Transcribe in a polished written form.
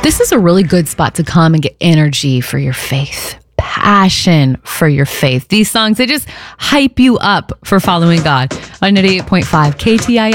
This is a really good spot to come and get energy for your faith, passion for your faith. These songs, they just hype you up for following God on 98.5 KTII.